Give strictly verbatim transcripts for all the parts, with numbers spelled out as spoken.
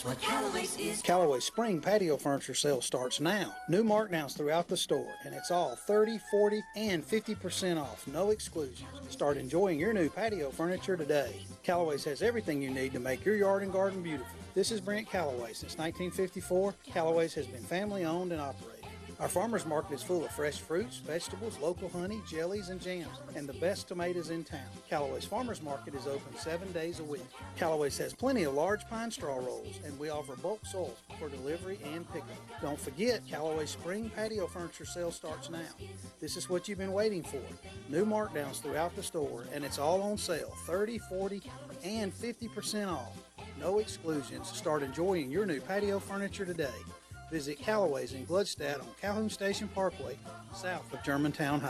Callaway Spring Patio Furniture Sale starts now. New markdowns throughout the store, and it's all thirty, forty, and fifty percent off, no exclusions. Start enjoying your new patio furniture today. Callaway's has everything you need to make your yard and garden beautiful. This is Brent Callaway. Since nineteen fifty-four, Callaway's has been family owned and operated. Our farmers market is full of fresh fruits, vegetables, local honey, jellies, and jams, and the best tomatoes in town. Callaway's farmers market is open seven days a week. Callaway's has plenty of large pine straw rolls, and we offer bulk soil for delivery and pickup. Don't forget, Callaway's Spring Patio Furniture Sale starts now. This is what you've been waiting for. New markdowns throughout the store, and it's all on sale, thirty, forty, and fifty percent off. No exclusions. Start enjoying your new patio furniture today. Visit Callaway's in Gluckstadt on Calhoun Station Parkway, south of Germantown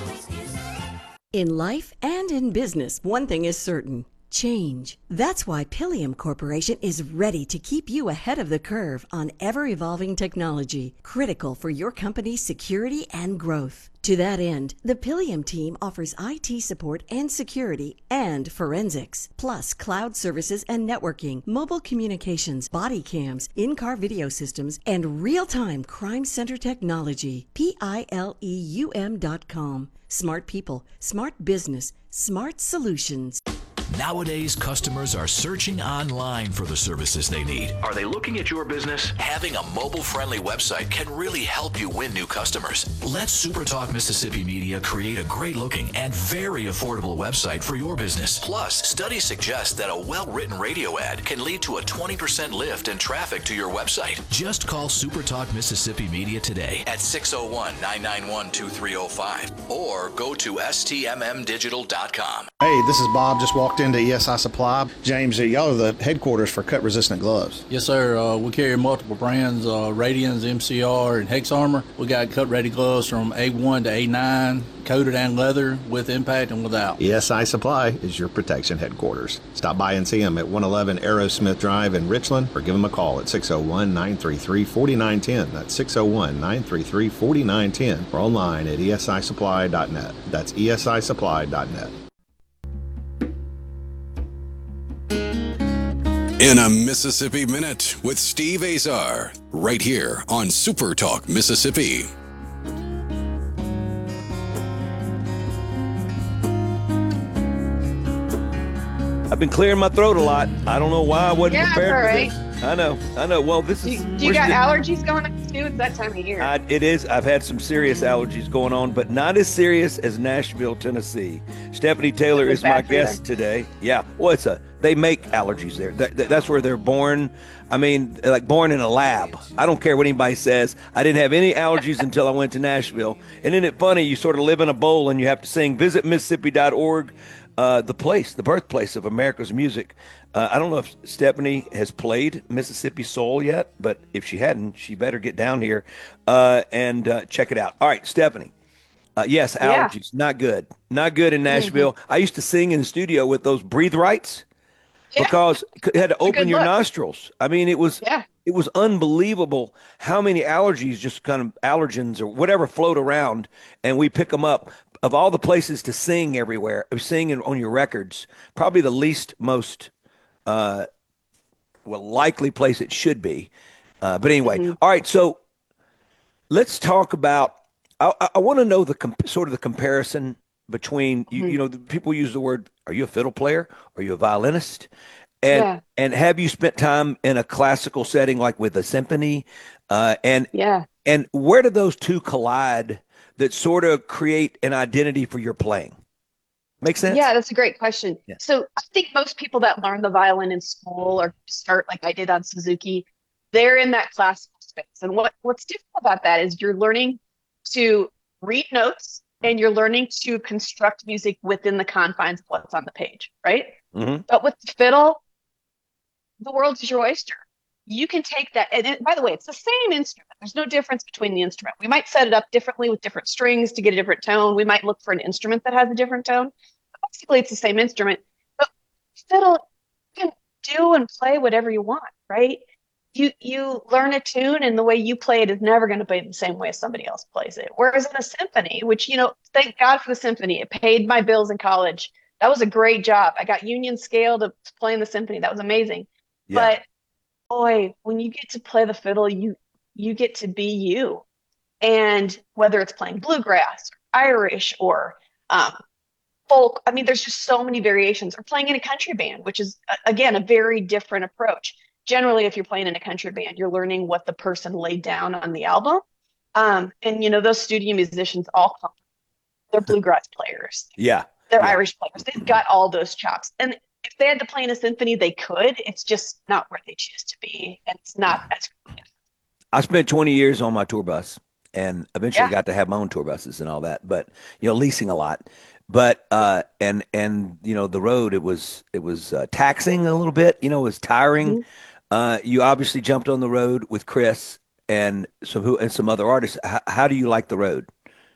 High. In life and in business, one thing is certain: change. That's why Pilium Corporation is ready to keep you ahead of the curve on ever-evolving technology, critical for your company's security and growth. To that end, the Pilium team offers I T support and security and forensics, plus cloud services and networking, mobile communications, body cams, in-car video systems, and real-time crime center technology. P I L E U M dot com. Smart people, smart business, smart solutions. Nowadays, customers are searching online for the services they need. Are they looking at your business? Having a mobile-friendly website can really help you win new customers. Let SuperTalk Mississippi Media create a great-looking and very affordable website for your business. Plus, studies suggest that a well-written radio ad can lead to a twenty percent lift in traffic to your website. Just call SuperTalk Mississippi Media today at six oh one, nine nine one, two three oh five or go to S T M M digital dot com. Hey, this is Bob. Just walked into E S I Supply. James, y'all are the headquarters for cut-resistant gloves. Yes, sir. Uh, we carry multiple brands, uh, Radians, M C R, and Hex Armor. We got cut-ready gloves from A one to A nine, coated and leather, with impact and without. E S I Supply is your protection headquarters. Stop by and see them at one eleven Aerosmith Drive in Richland, or give them a call at six oh one, nine three three, four nine one oh. That's six oh one, nine three three, four nine one oh, or online at E S I supply dot net. That's E S I supply dot net. In a Mississippi Minute with Steve Azar, right here on Super Talk Mississippi. I've been clearing my throat a lot. I don't know why I wasn't yeah, prepared right. for this. I know, I know. Well, this is. Do you, do you got the, allergies going on too? It's that time of year. I, it is. I've had some serious allergies going on, but not as serious as Nashville, Tennessee. Stephanie Taylor is my guest today. Yeah. Well, it's a. They make allergies there. That, that, that's where they're born. I mean, like born in a lab. I don't care what anybody says. I didn't have any allergies until I went to Nashville. And isn't it funny? You sort of live in a bowl and you have to sing. Visit Mississippi dot org, uh, the place, the birthplace of America's music. Uh, I don't know if Stephanie has played Mississippi Soul yet, but if she hadn't, she better get down here uh, and uh, check it out. All right, Stephanie. Uh, yes, allergies, yeah. Not good. Not good in Nashville. Mm-hmm. I used to sing in the studio with those breathe rights. Yeah. Because you had to open your look. nostrils. I mean, it was yeah. it was unbelievable how many allergies, just kind of allergens or whatever, float around, and we pick them up. Of all the places to sing everywhere, singing on your records, probably the least most uh, well likely place it should be. Uh, but anyway, mm-hmm. All right. So let's talk about. I, I want to know the comp- sort of the comparison between you. Mm-hmm. You know, the people use the word. Are you a fiddle player? Are you a violinist? And yeah. and have you spent time in a classical setting like with a symphony? Uh, and yeah. And where do those two collide that sort of create an identity for your playing? Make sense? Yeah, that's a great question. Yeah. So I think most people that learn the violin in school or start like I did on Suzuki, they're in that classical space. And what, what's different about that is you're learning to read notes, and you're learning to construct music within the confines of what's on the page, right? Mm-hmm. But with the fiddle, the world's your oyster. You can take that, and it, by the way, it's the same instrument. There's no difference between the instrument. We might set it up differently with different strings to get a different tone. We might look for an instrument that has a different tone. But basically, it's the same instrument. But fiddle, you can do and play whatever you want, right? You you learn a tune, and the way you play it is never going to be the same way somebody else plays it. Whereas in a symphony, which, you know, thank God for the symphony. It paid my bills in college. That was a great job. I got union scale to play in the symphony. That was amazing. Yeah. But boy, when you get to play the fiddle, you you get to be you. And whether it's playing bluegrass, or Irish, or um, folk, I mean, there's just so many variations. Or playing in a country band, which is a- again a very different approach. Generally, if you're playing in a country band, you're learning what the person laid down on the album. Um, and you know, those studio musicians all come. They're bluegrass players. Yeah. They're yeah. Irish players. They've got all those chops. And if they had to play in a symphony, they could. It's just not where they choose to be. And it's not as I spent twenty years on my tour bus and eventually Yeah. got to have my own tour buses and all that, but you know, leasing a lot. But uh and and you know, the road, it was it was uh, taxing a little bit, you know, it was tiring. Mhm. Uh you obviously jumped on the road with Chris and some who and some other artists. How, how do you like the road?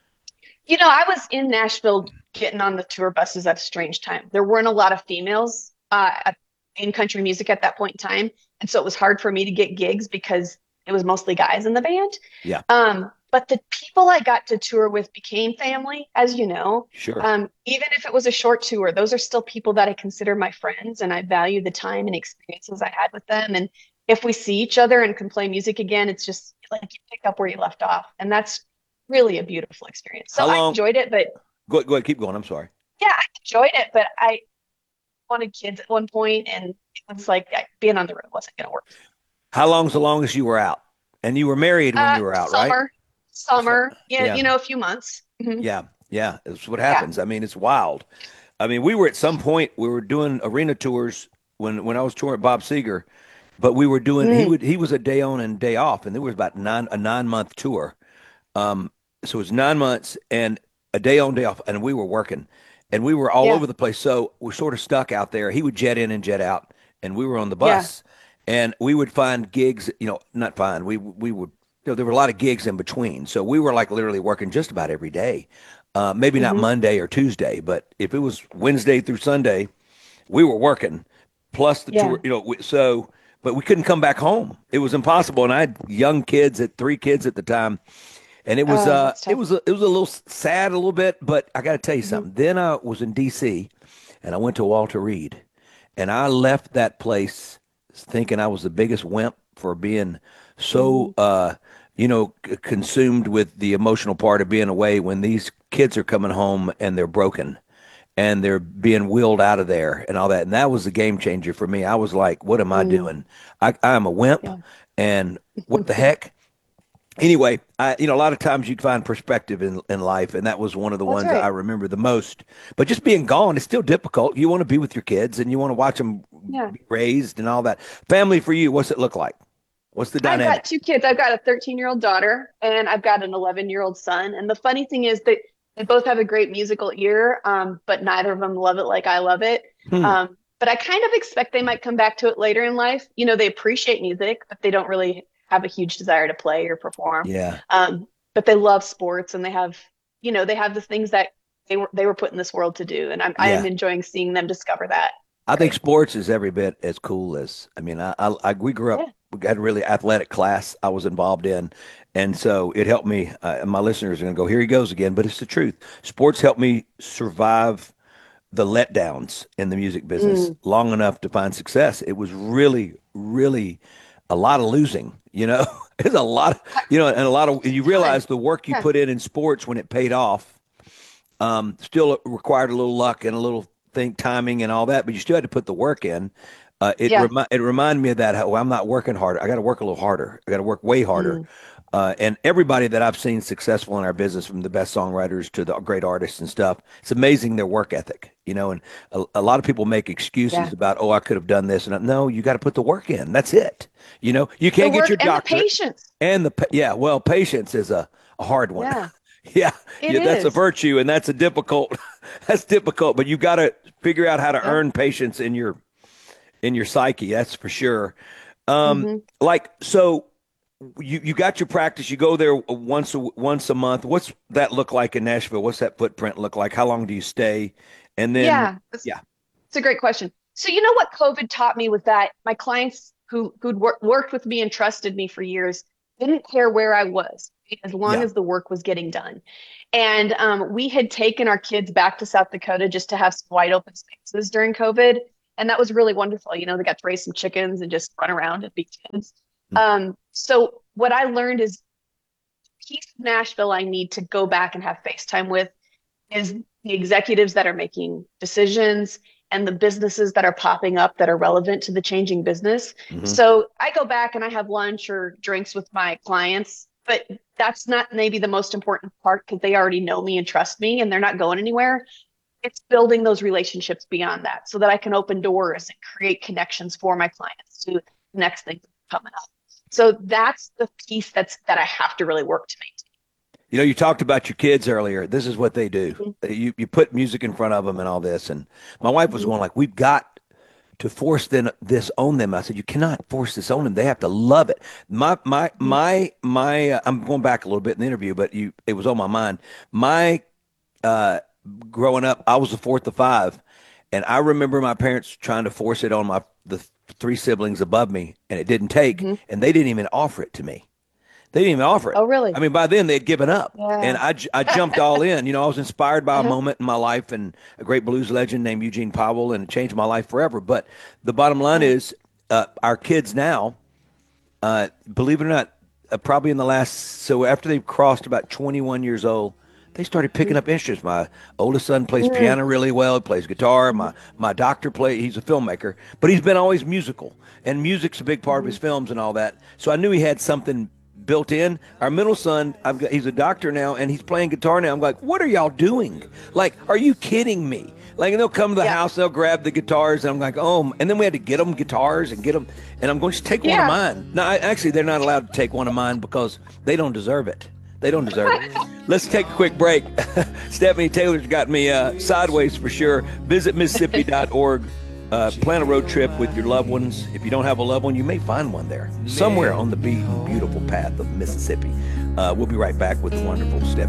You know, I was in Nashville getting on the tour buses at a strange time. There weren't a lot of females uh, at- in country music at that point in time. And so it was hard for me to get gigs because it was mostly guys in the band. Yeah. Um, but the people I got to tour with became family, as you know. Sure. Um, even if it was a short tour, those are still people that I consider my friends, and I value the time and experiences I had with them. And if we see each other and can play music again, it's just like you pick up where you left off. And that's really a beautiful experience. So How I long- enjoyed it, but Go, go ahead, keep going. I'm sorry. yeah, I enjoyed it, but I wanted kids at one point, and it was like I- being on the road wasn't going to work. How long's the longest you were out? And you were married when Uh, you were out, right? summer, summer, yeah, yeah. you know, a few months. Mhm. Yeah, yeah, it's what happens. I mean, it's wild. I mean, we were at some point we were doing arena tours when when I was touring with Bob Seger, but we were doing he Mm. would he was a day on and day off, and there was about nine a nine month tour. Um, so it was nine months and a day on, day off, and we were working, and we were all Yeah. over the place. So we're sort of stuck out there. He would jet in and jet out, and we were on the bus, and we would find gigs. You know, not find we we would. You know, there were a lot of gigs in between, so we were like literally working just about every day. Uh, maybe not Mhm. Monday or Tuesday, but if it was Wednesday through Sunday, we were working. Plus the Yeah. tour, you know. we- So, but we couldn't come back home. It was impossible, and I had young kids, at three kids at the time, and it was Oh, uh, that's tough. it was a, it was a little sad, a little bit. But I got to tell you Mhm. something. Then I was in D C, and I went to Walter Reed, and I left that place thinking I was the biggest wimp for being so, uh, you know, c- consumed with the emotional part of being away when these kids are coming home and they're broken and they're being wheeled out of there and all that. And that was the game changer for me. I was like, what am I Mm. doing? I, I'm a wimp Yeah. and what the heck? Anyway, I, you know, a lot of times you'd find perspective in, in life, and that was one of the That's ones right. I remember the most. But just being gone is still difficult. You want to be with your kids and you want to watch them Yeah. be raised and all that. Family for you, what's it look like? What's the I've dynamic? got two kids. I've got a thirteen year old daughter and I've got an eleven year old son. And the funny thing is that they both have a great musical ear, um, but neither of them love it like I love it. Hmm. Um, but I kind of expect they might come back to it later in life. You know, they appreciate music, but they don't really have a huge desire to play or perform. Yeah. Um, but they love sports and they have, you know, they have the things that they were they were put in this world to do. And I'm I am Yeah. enjoying seeing them discover that. I think sports is every bit as cool as, I mean, I, I, I we grew up, Yeah. we had a really athletic class I was involved in. And so it helped me. Uh, and my listeners are going to go, here he goes again, but it's the truth. Sports helped me survive the letdowns in the music business Mm. long enough to find success. It was really, really a lot of losing, you know, it's a lot, of, you know, and a lot of, you realize the work you Yeah. put in in sports when it paid off, um, still required a little luck and a little think timing and all that, but you still had to put the work in. Uh, it Yeah. remi- it reminded me of that. How I'm not working harder. I got to work a little harder. I got to work way harder. Mm. Uh, and everybody that I've seen successful in our business, from the best songwriters to the great artists and stuff, it's amazing their work ethic, you know. And a, a lot of people make excuses Yeah. about, oh, I could have done this, and I, no, you got to put the work in. That's it. You know, you The can't work get your and the doctorate patience. and the pa- yeah. Well, patience is a, a hard one. Yeah. Yeah, It yeah, that's a is. virtue, and that's a difficult. That's difficult, but you got to figure out how to Yeah. earn patience in your in your psyche. That's for sure. Um, Mhm. Like so, you you got your practice. You go there once a once a month. What's that look like in Nashville? What's that footprint look like? How long do you stay? And then yeah, it's, yeah. it's a great question. So you know what COVID taught me was that my clients who who'd wor- worked with me and trusted me for years didn't care where I was as long Yeah. as the work was getting done. And um, we had taken our kids back to South Dakota just to have some wide open spaces during COVID. And that was really wonderful. You know, they got to raise some chickens and just run around and be kids. Um, so what I learned is piece of Nashville I need to go back and have FaceTime with is the executives that are making decisions and the businesses that are popping up that are relevant to the changing business. Mm-hmm. So I go back and I have lunch or drinks with my clients, but that's not maybe the most important part because they already know me and trust me and they're not going anywhere. It's building those relationships beyond that so that I can open doors and create connections for my clients to the next thing coming up. So that's the piece that's that I have to really work to maintain. You know, you talked about your kids earlier. This is what they do. Mm-hmm. You you put music in front of them and all this. And my wife was going like, we've got to force them, this on them. I said, you cannot force this on them. They have to love it. My my my my. Uh, I'm going back a little bit in the interview, but you it was on my mind. My uh, growing up, I was the fourth of five, and I remember my parents trying to force it on my the three siblings above me, and it didn't take, mm-hmm. and they didn't even offer it to me. They didn't even offer it. Oh, really? I mean, by then they'd given up. Yeah. And I, I jumped all in. You know, I was inspired by a uh-huh. moment in my life and a great blues legend named Eugene Powell, and it changed my life forever. But the bottom line mm-hmm. is uh, our kids now, uh, believe it or not, uh, probably in the last, so after they've crossed about twenty-one years old, they started picking up instruments. My oldest son plays mm-hmm. piano really well. He plays guitar. My my doctor play. He's a filmmaker, but he's been always musical, and music's a big part mm-hmm. of his films and all that. So I knew he had something built in. Our middle son, I've got, he's a doctor now, and he's playing guitar now. I'm like, what are y'all doing? Like, are you kidding me? Like, and they'll come to the yeah. house, they'll grab the guitars, and I'm like, oh, and then we had to get them guitars and get them, and I'm going to take yeah. one of mine. No, I, actually, they're not allowed to take one of mine because they don't deserve it. They don't deserve it. Let's take a quick break. Stephanie Taylor's got me uh, sideways for sure. Visit Mississippi dot org. Uh, plan a road trip with your loved ones. If you don't have a loved one, you may find one there, somewhere on the beaten, beautiful path of Mississippi. Uh, we'll be right back with the wonderful Stephanie.